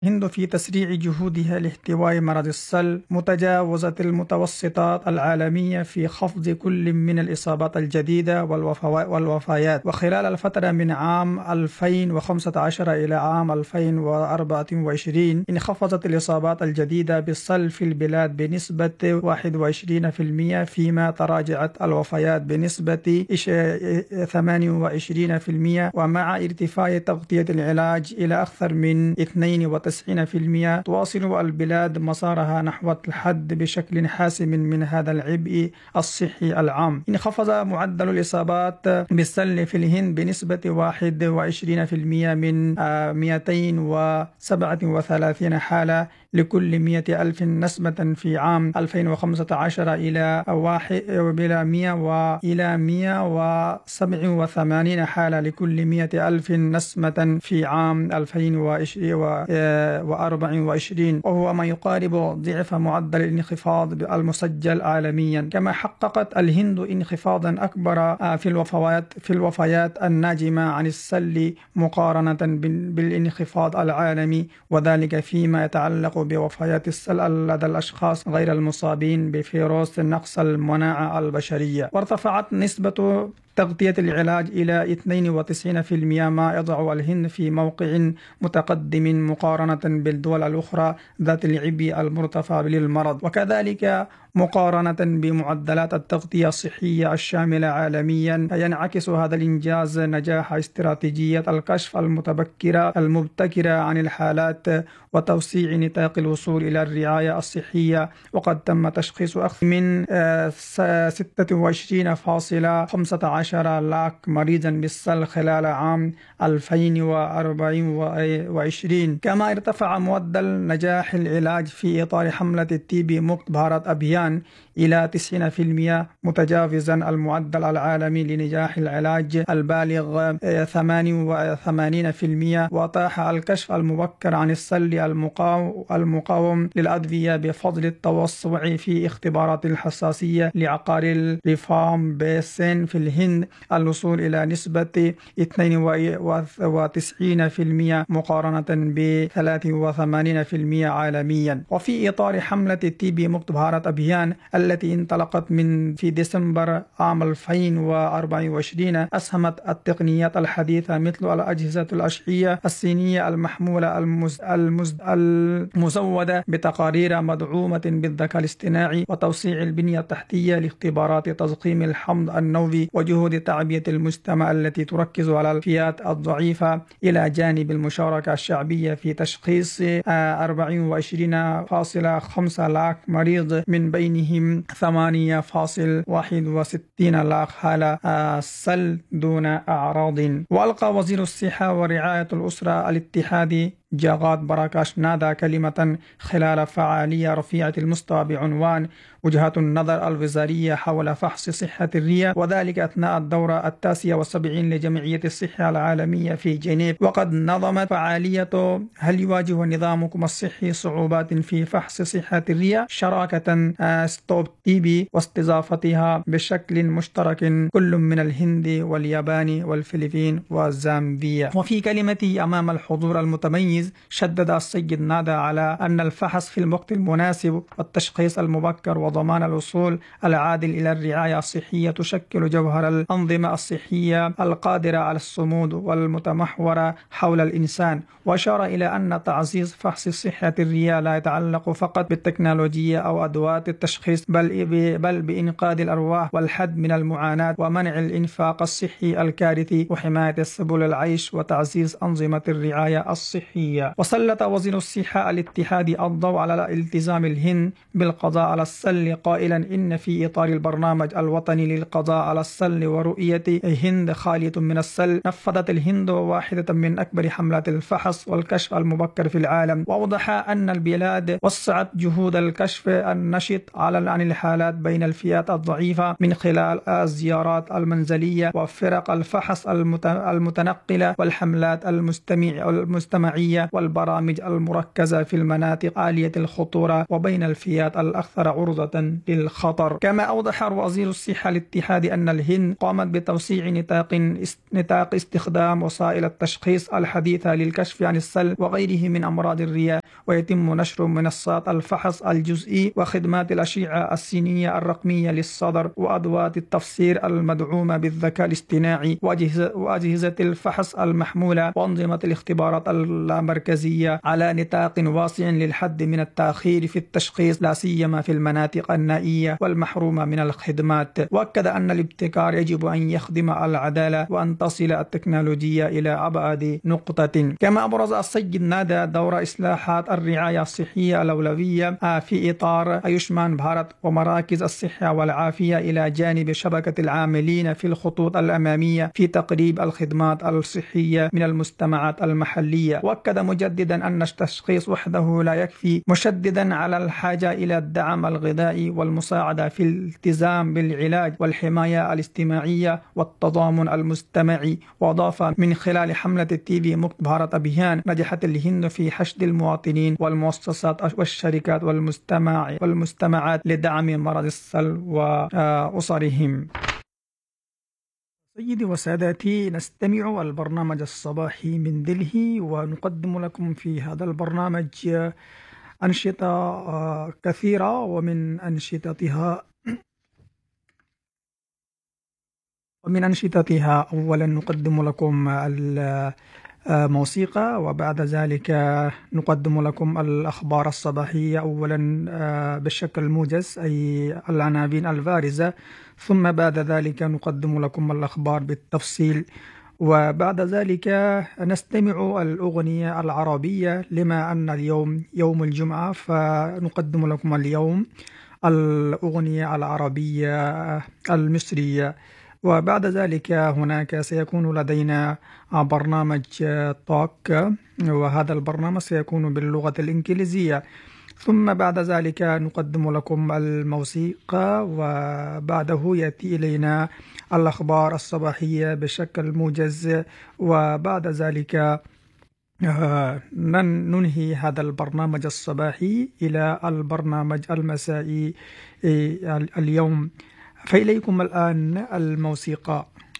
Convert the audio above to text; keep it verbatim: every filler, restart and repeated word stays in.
الهند في تسريع جهودها لاحتواء مرض السل، متجاوزة المتوسطات العالمية في خفض كل من الإصابات الجديدة والوفيات. وخلال الفترة من عام ألفين وخمسة عشر إلى عام ألفين وأربعة وعشرين انخفضت الإصابات الجديدة بالسل في البلاد بنسبة واحد وعشرين بالمئة، فيما تراجعت الوفيات بنسبة ثمانية وعشرين بالمئة. ومع ارتفاع تغطية العلاج إلى أكثر من اثنين وتسعين بالمئة، تواصل البلاد مسارها نحو الحد بشكل حاسم من هذا العبء الصحي العام. انخفض معدل الإصابات بالسل في الهند بنسبة واحد وعشرين بالمئة من مئتين وسبعة وثلاثين حالة لكل مئة ألف نسمة في عام ألفين وخمسة عشر إلى واحد إلى مئة وإلى مئة وسبعة وثمانين حالة لكل مئة ألف نسمة في عام ألفين وأربعة وعشرين، وهو ما يقارب ضعف معدل الانخفاض المسجل عالميا. كما حققت الهند انخفاضا أكبر في الوفيات في الوفيات الناجمة عن السل مقارنة بالانخفاض العالمي، وذلك فيما يتعلق بوفيات السل لدى الأشخاص غير المصابين بفيروس نقص المناعة البشرية. وارتفعت نسبة تغطية العلاج إلى اثنين وتسعين بالمئة، ما يضع الهند في موقع متقدم مقارنة بالدول الأخرى ذات العبء المرتفع للمرض، وكذلك مقارنة بمعدلات التغطية الصحية الشاملة عالميا. ينعكس هذا الإنجاز نجاح استراتيجية الكشف المتبكرة المبتكرة عن الحالات وتوسيع نطاق الوصول إلى الرعاية الصحية، وقد تم تشخيص أكثر من ستة وعشرين فاصلة خمسة عشر لاخ مريضا بالسل خلال عام ألفين وأربعة وعشرين. كما ارتفع معدل نجاح العلاج في إطار حملة التي بي مكت بھارت أبھيان إلى تسعين بالمئة، متجاوزا المعدل العالمي لنجاح العلاج البالغ ثمانية وثمانين بالمئة. وأتاح الكشف المبكر عن السل المقاوم للأدوية بفضل التوسع في اختبارات الحساسية لعقار الريفام بيسين في الهند الوصول إلى نسبة اثنين وتسعين بالمئة مقارنة ب ثلاثة وثمانين بالمئة عالميا. وفي إطار حملة التي بي مكت بھارت أبھيان التي انطلقت من في ديسمبر عام ألفين وأربعة وعشرين، أسهمت التقنيات الحديثة مثل الأجهزة الأشعية السينية المحمولة المز... المز... المزودة بتقارير مدعومة بالذكاء الاصطناعي وتوسيع البنية التحتية لاختبارات تضخيم الحمض النووي وجهود تعبئة المجتمع التي تركز على الفئات الضعيفة، إلى جانب المشاركة الشعبية في تشخيص أربعة وعشرين فاصلة خمسة لاخ مريض، من بينهم ثمانية فاصلة واحد وستين لاخ حالة سل دون أعراض. وألقى وزير الصحة ورعاية الأسرة الاتحادي جاغات براكاش نادى كلمة خلال فعالية رفيعة المستوى بعنوان وجهات النظر الوزارية حول فحص صحة الرئة، وذلك أثناء الدورة التاسعة والسبعين لجمعية الصحة العالمية في جنيف. وقد نظمت فعالية هل يواجه نظامكم الصحي صعوبات في فحص صحة الرئة شراكة ستوب تي بي، واستضافتها بشكل مشترك كل من الهند واليابان والفلبين وزامبيا. وفي كلمته أمام الحضور المتميز شدد السيد نادى على أن الفحص في الوقت المناسب والتشخيص المبكر وضمان الوصول العادل إلى الرعاية الصحية تشكل جوهر الأنظمة الصحية القادرة على الصمود والمتمحورة حول الإنسان. وأشار إلى أن تعزيز فحص صحة الرئة لا يتعلق فقط بالتكنولوجيا أو أدوات التشخيص، بل بل بإنقاذ الأرواح والحد من المعاناة ومنع الإنفاق الصحي الكارثي وحماية سبل العيش وتعزيز أنظمة الرعاية الصحية. وسلط وزير الصحة الاتحادي الضوء على التزام الهند بالقضاء على السل قائلا إن في إطار البرنامج الوطني للقضاء على السل ورؤية هند خالية من السل، نفذت الهند واحدة من أكبر حملات الفحص والكشف المبكر في العالم. وأوضح أن البلاد وسعت جهود الكشف النشط على عن الحالات بين الفئات الضعيفة من خلال الزيارات المنزلية وفرق الفحص المتنقلة والحملات المستمعية الصحية والبرامج المركزة في المناطق عالية الخطورة وبين الفئات الأكثر عرضة للخطر. كما أوضح وزير الصحة الاتحادي أن الهند قامت بتوسيع نطاق نطاق استخدام وسائل التشخيص الحديثة للكشف عن السل وغيره من أمراض الرئة، ويتم نشر منصات الفحص الجزئي وخدمات الأشعة السينية الرقمية للصدر وأدوات التفسير المدعومة بالذكاء الاصطناعي وأجهزة الفحص المحمولة وأنظمة الاختبارات اللامركزية على نطاق واسع للحد من التأخير في التشخيص، لا سيما في المناطق النائية والمحرومة من الخدمات. وأكد أن الابتكار يجب أن يخدم العدالة وأن تصل التكنولوجيا إلى أبعد نقطة. كما أبرز السيد نادى دور إصلاحات الرعاية الصحية الأولوية في إطار آيوشمان بهارت ومراكز الصحة والعافية إلى جانب شبكة العاملين في الخطوط الأمامية في تقريب الخدمات الصحية من المجتمعات المحلية. وأكد مجددا أن التشخيص وحده لا يكفي، مشددا على الحاجة إلى الدعم الغذائي والمساعدة في الالتزام بالعلاج والحماية الاجتماعية والتضامن المجتمعي. وأضاف من خلال حملة التي في مكت بهارت أبيان نجحت الهند في حشد المواطنين والمؤسسات والشركات والمجتمع والمجتمعات لدعم مرض السل وأسرهم. سيدي وسادتي، نستمع البرنامج الصباحي من دلهي، ونقدم لكم في هذا البرنامج أنشطة كثيرة، ومن أنشطتها ومن أنشطتها أولا نقدم لكم الموسيقى، وبعد ذلك نقدم لكم الأخبار الصباحية أولا بالشكل الموجز أي العناوين البارزة، ثم بعد ذلك نقدم لكم الأخبار بالتفصيل، وبعد ذلك نستمع الأغنية العربية لما أن اليوم يوم الجمعة، فنقدم لكم اليوم الأغنية العربية المصرية. وبعد ذلك هناك سيكون لدينا برنامج توك، وهذا البرنامج سيكون باللغة الإنجليزية، ثم بعد ذلك نقدم لكم الموسيقى، وبعده يأتي إلينا الأخبار الصباحية بشكل موجز، وبعد ذلك ننهي هذا البرنامج الصباحي إلى البرنامج المسائي اليوم. فإليكم الآن الموسيقى.